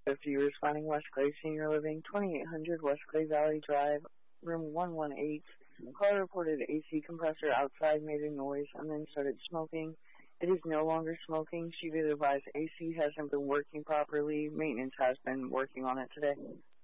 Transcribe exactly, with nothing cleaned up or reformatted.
If you were responding West Clay Senior Living, twenty-eight hundred West Clay Valley Drive, room one one eight. Caller reported A C compressor outside made a noise and then started smoking. It is no longer smoking. She did advise A C hasn't been working properly. Maintenance has been working on it today.